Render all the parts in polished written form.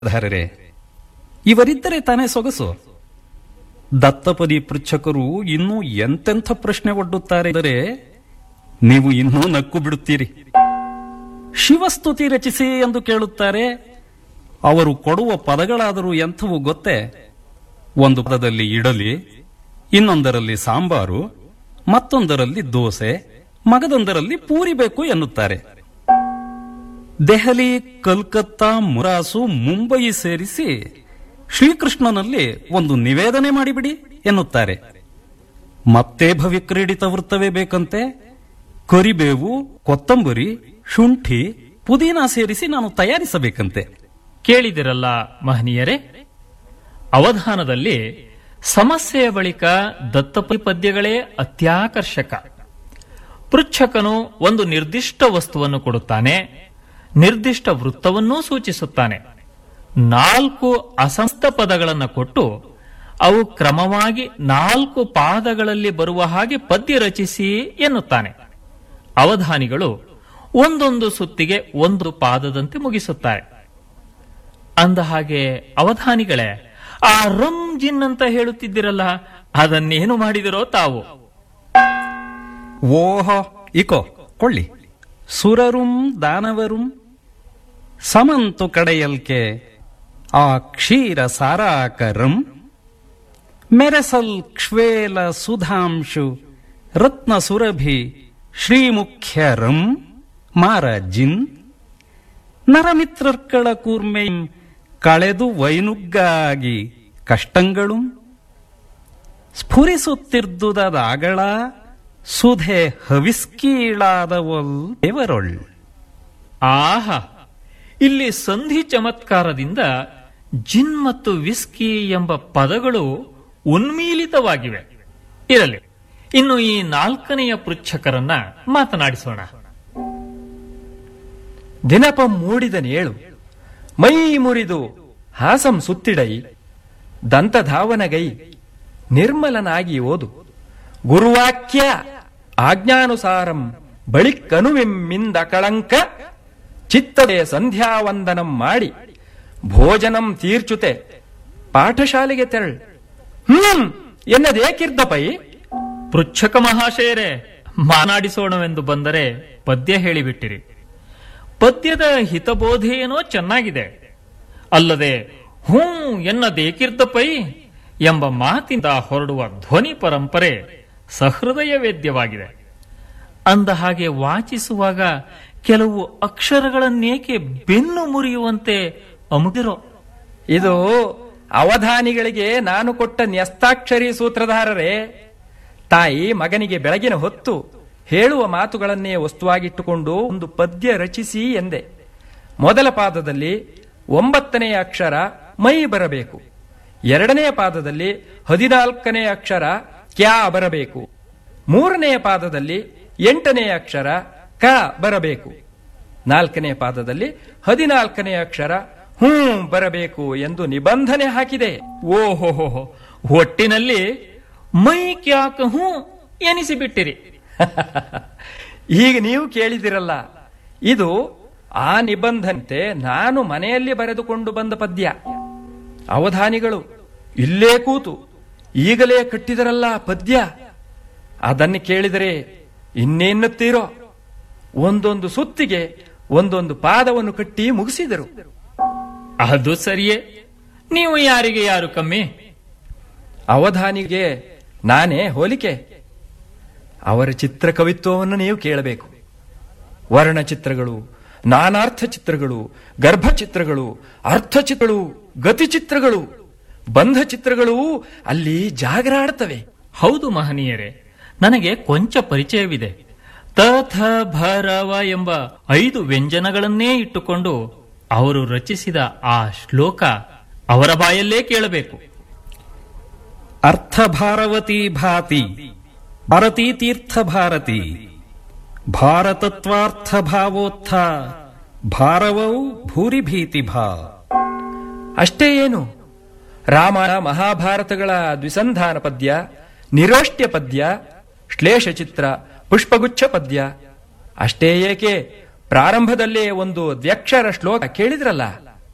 ಧಾರರೆ ಇವರಿದ್ದರೆ ತಾನೇ ಸೊಗಸು. ದತ್ತಪದಿ ಪೃಚ್ಛಕರು ಇನ್ನೂ ಎಂತೆಂಥ ಪ್ರಶ್ನೆ ಒಡ್ಡುತ್ತಾರೆ ಅಂದರೆ ನೀವು ಇನ್ನೂ ನಕ್ಕು ಬಿಡುತ್ತೀರಿ. ಶಿವಸ್ತುತಿ ರಚಿಸಿ ಎಂದು ಕೇಳುತ್ತಾರೆ. ಅವರು ಕೊಡುವ ಪದಗಳಾದರೂ ಎಂಥವು ಗೊತ್ತೇ? ಒಂದು ಪದದಲ್ಲಿ ಇಡಲಿ, ಇನ್ನೊಂದರಲ್ಲಿ ಸಾಂಬಾರು, ಮತ್ತೊಂದರಲ್ಲಿ ದೋಸೆ, ಮಗದೊಂದರಲ್ಲಿ ಪೂರಿ ಬೇಕು ಎನ್ನುತ್ತಾರೆ. ದೆಹಲಿ, ಕಲ್ಕತ್ತಾ, ಮುರಾಸು, ಮುಂಬಯಿ ಸೇರಿಸಿ ಶ್ರೀಕೃಷ್ಣನಲ್ಲಿ ಒಂದು ನಿವೇದನೆ ಮಾಡಿಬಿಡಿ ಎನ್ನುತ್ತಾರೆ. ಮತ್ತೆ ಭವಿಕ್ರೀಡಿತ ವೃತ್ತವೇ ಬೇಕಂತೆ. ಕರಿಬೇವು, ಕೊತ್ತಂಬರಿ, ಶುಂಠಿ, ಪುದೀನ ಸೇರಿಸಿ ನಾನು ತಯಾರಿಸಬೇಕಂತೆ. ಕೇಳಿದಿರಲ್ಲ ಮಹನೀಯರೇ, ಅವಧಾನದಲ್ಲಿ ಸಮಸ್ಯೆಯ ಬಳಿಕ ದತ್ತಪದಿ ಪದ್ಯಗಳೇ ಅತ್ಯಾಕರ್ಷಕ. ಪೃಚ್ಛಕನು ಒಂದು ನಿರ್ದಿಷ್ಟ ವಸ್ತುವನ್ನು ಕೊಡುತ್ತಾನೆ, ನಿರ್ದಿಷ್ಟ ವೃತ್ತವನ್ನೂ ಸೂಚಿಸುತ್ತಾನೆ. 4 ಅಸಂಸ್ಥ ಪದಗಳನ್ನು ಕೊಟ್ಟು ಅವು ಕ್ರಮವಾಗಿ 4 ಪಾದಗಳಲ್ಲಿ ಬರುವ ಹಾಗೆ ಪದ್ಯ ರಚಿಸಿ ಎನ್ನುತ್ತಾನೆ. ಅವಧಾನಿಗಳು ಒಂದೊಂದು ಸುತ್ತಿಗೆ ಒಂದು ಪಾದದಂತೆ ಮುಗಿಸುತ್ತಾರೆ. ಅಂದ ಹಾಗೆ ಅವಧಾನಿಗಳೇ, ಆ ರಮ್ ಜಿನ್ ಅಂತ ಹೇಳುತ್ತಿದ್ದಿರಲ್ಲ, ಅದನ್ನೇನು ಮಾಡಿದಿರೋ ತಾವು? ಓಹೋ, ಇಕೋ ಕೊಳ್ಳಿ. ಸುರರುಂ ದಾನವರುಂ ಸಮಂತು ಕಡೆಯಲ್ಕೆ ಆ ಕ್ಷೀರ ಸಾರಾಕರಂ ಮೆರೆಸಲ್ ಕ್ಷ್ವೇಲ ಸುಧಾಂಶು ರತ್ನ ಸುರಭಿ ಶ್ರೀಮುಖ್ಯರಂ ಮಾರ ಜಿನ್ ನರಮಿತ್ರರ್ಕಳ ಕೂರ್ಮೆಂ ಕಳೆದು ವೈನುಗ್ಗಾಗಿ ಕಷ್ಟಂಗಳು ಸ್ಫುರಿಸುತ್ತಿರ್ದುದಾಗಳ ಸುಧೆ ಹವಿಸ್ಕೀಳಾದವಲ್ ದೇವರೊಳ್. ಆಹಾ, ಇಲ್ಲಿ ಸಂಧಿ ಚಮತ್ಕಾರದಿಂದ ಜಿನ್ ಮತ್ತು ವಿಸ್ಕಿ ಎಂಬ ಪದಗಳು ಉನ್ಮೀಲಿತವಾಗಿವೆ. ಇರಲಿ, ಇನ್ನು ಈ 4ನೆಯ ಪೃಚ್ಛಕರನ್ನ ಮಾತನಾಡಿಸೋಣ. ದಿನಪ ಮೂಡಿದನೇಳು ಮೈ ಮುರಿದು ಹಾಸಂ ಸುತ್ತಿಡೈ ದಂತಧಾವನಗೈ ನಿರ್ಮಲನಾಗಿ ಓದು ಗುರುವಾಕ್ಯ ಆಜ್ಞಾನುಸಾರಂ ಬಳಿಕನುವಿಮ್ಮಿಂದ ಕಳಂಕ ಚಿತ್ತದೆ ಸಂಧ್ಯಾವಂದನಂ ಮಾಡಿ ಭೋಜನಂ ತೀರ್ಚುತೆ ಪಾಠಶಾಲೆಗೆ ತೆರಳ್. ಎನ್ನದೇಕಿರ್ದಪೈ? ಪೃಚ್ಛಕ ಮಹಾಶಯರೇ, ಮಾನಾಡಿಸೋಣವೆಂದು ಬಂದರೆ ಪದ್ಯ ಹೇಳಿಬಿಟ್ಟಿರಿ. ಪದ್ಯದ ಹಿತಬೋಧೆಯೇನೋ ಚೆನ್ನಾಗಿದೆ, ಅಲ್ಲದೆ ಹೂ ಎನ್ನದೇಕಿರ್ದಪೈ ಎಂಬ ಮಾತಿಂದ ಹೊರಡುವ ಧ್ವನಿ ಪರಂಪರೆ ಸಹೃದಯ ವೇದ್ಯವಾಗಿದೆ. ಅಂದ ಹಾಗೆ ವಾಚಿಸುವಾಗ ಕೆಲವು ಅಕ್ಷರಗಳನ್ನೇಕೆ ಬೆನ್ನು ಮುರಿಯುವಂತೆ ಅಮುಗಿರೋ? ಇದು ಅವಧಾನಿಗಳಿಗೆ ನಾನು ಕೊಟ್ಟ ನ್ಯಸ್ತಾಕ್ಷರಿ ಸೂತ್ರಧಾರರೇ. ತಾಯಿ ಮಗನಿಗೆ ಬೆಳಗಿನ ಹೊತ್ತು ಹೇಳುವ ಮಾತುಗಳನ್ನೇ ವಸ್ತುವಾಗಿಟ್ಟುಕೊಂಡು ಒಂದು ಪದ್ಯ ರಚಿಸಿ ಎಂದೆ. ಮೊದಲ ಪಾದದಲ್ಲಿ 9ನೇ ಅಕ್ಷರ ಮೈ ಬರಬೇಕು, 2ನೇ ಪಾದದಲ್ಲಿ 14ನೇ ಅಕ್ಷರ ಕ್ಯಾ ಬರಬೇಕು, 3ನೇ ಪಾದದಲ್ಲಿ 8ನೇ ಅಕ್ಷರ ಕ ಬರಬೇಕು, 4ನೇ ಪಾದದಲ್ಲಿ 14ನೇ ಅಕ್ಷರ ಬರಬೇಕು ಎಂದು ನಿಬಂಧನೆ ಹಾಕಿದೆ. ಓಹೋ, ಒಟ್ಟಿನಲ್ಲಿ ಮೈ ಕ್ಯಾಕ ಹೂ ಎನಿಸಿಬಿಟ್ಟಿರಿ. ಈಗ ನೀವು ಕೇಳಿದಿರಲ್ಲ, ಇದು ಆ ನಿಬಂಧನತೆ ನಾನು ಮನೆಯಲ್ಲಿ ಬರೆದುಕೊಂಡು ಬಂದ ಪದ್ಯ. ಅವಧಾನಿಗಳು ಇಲ್ಲೇ ಕೂತು ಈಗಲೇ ಕಟ್ಟಿದರಲ್ಲ ಪದ್ಯ, ಅದನ್ನು ಕೇಳಿದರೆ ಇನ್ನೇನ್ನುತ್ತೀರೋ? ಒಂದೊಂದು ಸುತ್ತಿಗೆ ಒಂದೊಂದು ಪಾದವನ್ನು ಕಟ್ಟಿ ಮುಗಿಸಿದರು. ಅದು ಸರಿಯೇ, ನೀವು ಯಾರಿಗೆ ಯಾರು ಕಮ್ಮಿ? ಅವಧಾನಿಗೆ ನಾನೇ ಹೋಲಿಕೆ. ಅವರ ಚಿತ್ರಕವಿತ್ವವನ್ನು ನೀವು ಕೇಳಬೇಕು. ವರ್ಣಚಿತ್ರಗಳು, ನಾನಾರ್ಥ ಚಿತ್ರಗಳು, ಗರ್ಭಚಿತ್ರಗಳು, ಅರ್ಥಚಿತ್ರಗಳು, ಗತಿಚಿತ್ರಗಳು, ಬಂಧ ಚಿತ್ರಗಳು ಅಲ್ಲಿ ಜಾಗರಾಡ್ತವೆ. ಹೌದು ಮಹನೀಯರೇ, ನನಗೆ ಕೊಂಚ ಪರಿಚಯವಿದೆ. ತಥ ಭರವ ಎಂಬ 5 ವ್ಯಂಜನಗಳನ್ನೇ ಇಟ್ಟುಕೊಂಡು ಅವರು ರಚಿಸಿದ ಆ ಶ್ಲೋಕ ಅವರ ಬಾಯಲ್ಲೇ ಕೇಳಬೇಕು. ಅರ್ಥ ಭಾರವತಿ ಭಾತಿ ಭಾರತೀ ತೀರ್ಥ ಭಾರತಿ ಭಾರತತ್ವಾರ್ಥ ಭಾವೋತ್ಥ ಭಾರವೌ ಭೂರಿ ಭೀತಿ ಭಾ. ಅಷ್ಟೇ ಏನು, ರಾಮಾಯಣ ಮಹಾಭಾರತಗಳ ದ್ವಿಸಂಧಾನ ಪದ್ಯ, ನಿರೋಷ್ಟ್ಯ ಪದ್ಯ, ಶ್ಲೇಷಚಿತ್ರ, ಪುಷ್ಪಗುಚ್ಛ ಪದ್ಯ. ಅಷ್ಟೇ ಏಕೆ, ಪ್ರಾರಂಭದಲ್ಲೇ ಒಂದು ದ್ವ್ಯಕ್ಷರ ಶ್ಲೋಕ ಕೇಳಿದ್ರಲ್ಲ,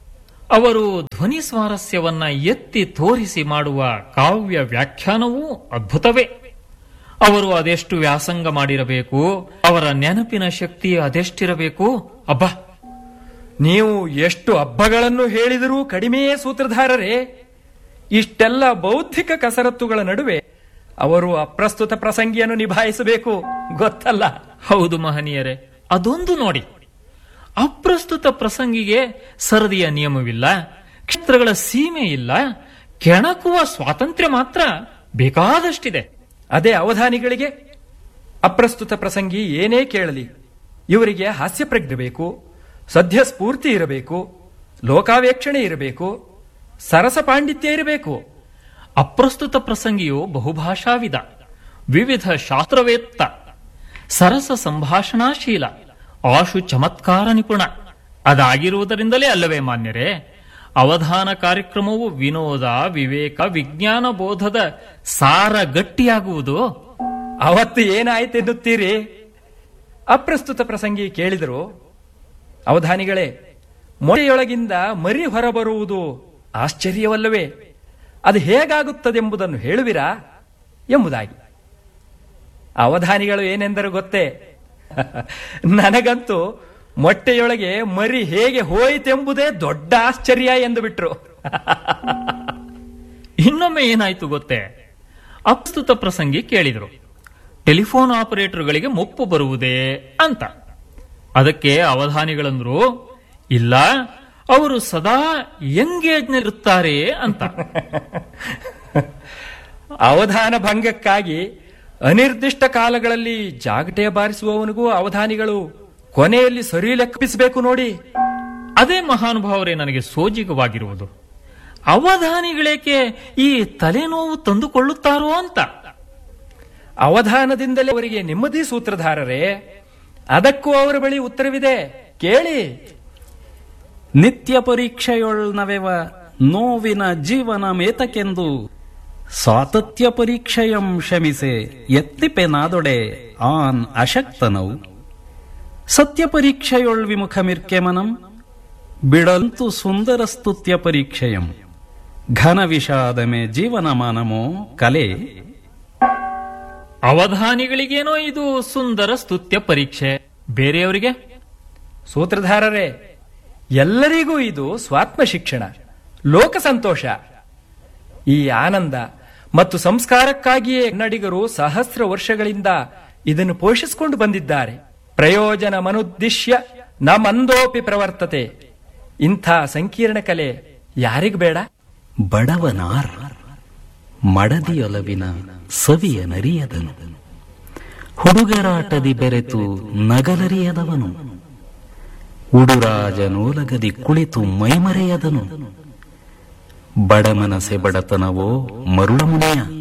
ಅವರು ಧ್ವನಿ ಸ್ವಾರಸ್ಯವನ್ನ ಎತ್ತಿ ತೋರಿಸಿ ಮಾಡುವ ಕಾವ್ಯ ವ್ಯಾಖ್ಯಾನವೂ ಅದ್ಭುತವೇ. ಅವರು ಅದೆಷ್ಟು ವ್ಯಾಸಂಗ ಮಾಡಿರಬೇಕು, ಅವರ ನೆನಪಿನ ಶಕ್ತಿ ಅದೆಷ್ಟಿರಬೇಕು. ಅಬ್ಬಾ, ನೀವು ಎಷ್ಟು ಹಬ್ಬಗಳನ್ನು ಹೇಳಿದರೂ ಕಡಿಮೆಯೇ ಸೂತ್ರಧಾರರೇ. ಇಷ್ಟೆಲ್ಲ ಬೌದ್ಧಿಕ ಕಸರತ್ತುಗಳ ನಡುವೆ ಅವರು ಅಪ್ರಸ್ತುತ ಪ್ರಸಂಗಿಯನ್ನು ನಿಭಾಯಿಸಬೇಕು, ಗೊತ್ತಲ್ಲ? ಹೌದು ಮಹನೀಯರೇ, ಅದೊಂದು ನೋಡಿ. ಅಪ್ರಸ್ತುತ ಪ್ರಸಂಗಿಗೆ ಸರದಿಯ ನಿಯಮವಿಲ್ಲ, ಕ್ಷೇತ್ರಗಳ ಸೀಮೆ ಇಲ್ಲ, ಕೆಣಕುವ ಸ್ವಾತಂತ್ರ್ಯ ಮಾತ್ರ ಬೇಕಾದಷ್ಟಿದೆ. ಅದೇ ಅವಧಾನಿಗಳಿಗೆ ಅಪ್ರಸ್ತುತ ಪ್ರಸಂಗಿ ಏನೇ ಕೇಳಲಿ, ಇವರಿಗೆ ಹಾಸ್ಯ ಪ್ರಜ್ಞೆ ಬೇಕು, ಸದ್ಯ ಸ್ಫೂರ್ತಿ ಇರಬೇಕು, ಲೋಕಾವೇಕ್ಷಣೆ ಇರಬೇಕು, ಸರಸ ಪಾಂಡಿತ್ಯ ಇರಬೇಕು. ಅಪ್ರಸ್ತುತ ಪ್ರಸಂಗಿಯು ಬಹುಭಾಷಾವಿದ, ವಿವಿಧ ಶಾಸ್ತ್ರವೇತ್ತ, ಸರಸ ಸಂಭಾಷಣಾಶೀಲ, ಆಶು ಚಮತ್ಕಾರ ನಿಪುಣ. ಅದಾಗಿರುವುದರಿಂದಲೇ ಅಲ್ಲವೇ ಮಾನ್ಯರೇ, ಅವಧಾನ ಕಾರ್ಯಕ್ರಮವು ವಿನೋದ, ವಿವೇಕ, ವಿಜ್ಞಾನ ಬೋಧದ ಸಾರ ಗಟ್ಟಿಯಾಗುವುದು. ಅವತ್ತು ಏನಾಯ್ತೆನ್ನುತ್ತೀರಿ? ಅಪ್ರಸ್ತುತ ಪ್ರಸಂಗಿ ಕೇಳಿದರು, ಅವಧಾನಿಗಳೇ, ಮೊಳೆಯೊಳಗಿಂದ ಮರಿ ಹೊರಬರುವುದು ಆಶ್ಚರ್ಯವಲ್ಲವೇ? ಅದು ಹೇಗಾಗುತ್ತದೆಂಬುದನ್ನು ಹೇಳುವಿರಾ ಎಂಬುದಾಗಿ. ಅವಧಾನಿಗಳು ಏನೆಂದರು ಗೊತ್ತೇ? ನನಗಂತೂ ಮೊಟ್ಟೆಯೊಳಗೆ ಮರಿ ಹೇಗೆ ಹೋಯಿತೆಂಬುದೇ ದೊಡ್ಡ ಆಶ್ಚರ್ಯ ಎಂದು ಬಿಟ್ರು. ಇನ್ನೊಮ್ಮೆ ಏನಾಯ್ತು ಗೊತ್ತೇ? ಅಪ್ರಸ್ತುತ ಪ್ರಸಂಗಿ ಕೇಳಿದರು, ಟೆಲಿಫೋನ್ ಆಪರೇಟರ್ಗಳಿಗೆ ಮುಪ್ಪು ಬರುವುದೇ ಅಂತ. ಅದಕ್ಕೆ ಅವಧಾನಿಗಳಂದ್ರು, ಇಲ್ಲ, ಅವರು ಸದಾ ಎಂಗೇಜ್ನಲ್ಲಿರುತ್ತಾರೆ ಅಂತ. ಅವಧಾನ ಭಂಗಕ್ಕಾಗಿ ಅನಿರ್ದಿಷ್ಟ ಕಾಲಗಳಲ್ಲಿ ಜಾಗಟೆ ಬಾರಿಸುವವನಿಗೂ ಅವಧಾನಿಗಳು ಕೊನೆಯಲ್ಲಿ ಸರಿ ಲೆಕ್ಕಿಸಬೇಕು ನೋಡಿ. ಅದೇ ಮಹಾನುಭಾವರೇ ನನಗೆ ಸೋಜಿಗವಾಗಿರುವುದು. ಅವಧಾನಿಗಳೇಕೆ ಈ ತಲೆನೋವು ತಂದುಕೊಳ್ಳುತ್ತಾರೋ ಅಂತ. ಅವಧಾನದಿಂದಲೇ ಅವರಿಗೆ ನೆಮ್ಮದಿ ಸೂತ್ರಧಾರರೇ. ಅದಕ್ಕೂ ಅವರ ಬಳಿ ಉತ್ತರವಿದೆ, ಕೇಳಿ. ನಿತ್ಯ ಪರೀಕ್ಷೆಯೊಳ್ನವೆವ ನೋವಿನ ಜೀವನ ಮೇತಕೆಂದು ಸ್ವಾತಂತ್ರ್ಯ ಪರೀಕ್ಷೆಯಂ ಶಮಿಸೆ ಎತ್ತಿಪೆ ನಾದೊಡೆ ಆನ್ ಅಶಕ್ತನವು ಸತ್ಯ ಪರೀಕ್ಷೆಯೊಳ್ ವಿಮುಖಮಿರ್ಕೆ ಮನಂ ಬಿಡಂತು ಸುಂದರ ಸ್ತುತ್ಯ ಪರೀಕ್ಷೆಯಂ ಘನ ವಿಷಾದಮೆ ಜೀವನಮಾನಮೋ ಕಲೆ. ಅವಧಾನಿಗಳಿಗೇನೋ ಇದು ಸುಂದರ ಸ್ತುತ್ಯ ಪರೀಕ್ಷೆ, ಬೇರೆಯವರಿಗೆ? ಸೂತ್ರಧಾರರೇ, ಎಲ್ಲರಿಗೂ ಇದು ಸ್ವಾತ್ಮ ಶಿಕ್ಷಣ, ಲೋಕ ಸಂತೋಷ. ಈ ಆನಂದ ಮತ್ತು ಸಂಸ್ಕಾರಕ್ಕಾಗಿಯೇ ಕನ್ನಡಿಗರು ಸಹಸ್ರ ವರ್ಷಗಳಿಂದ ಇದನ್ನು ಪೋಷಿಸಿಕೊಂಡು ಬಂದಿದ್ದಾರೆ. ಪ್ರಯೋಜನ ಮನುದ್ದಿಶ್ಯ ನ ಮಂದೋಪಿ ಪ್ರವರ್ತತೆ. ಇಂಥ ಸಂಕೀರ್ಣ ಕಲೆ ಯಾರಿಗೂ ಬೇಡ? ಬಡವನಾರ್ ಮಡದಿಯೊಲವಿನ ಸವಿಯ ನರಿಯದನು ಹುಡುಗರಾಟದಿ ಬೆರೆತು ನಗಲರಿಯದವನು ಉಡುರಾಜನೋಲಗದಿ ಕುಳಿತು ಮೈಮರೆಯದನು ಬಡಮನಸೆ ಬಡತನವೋ ಮರುಳಮುನೆಯ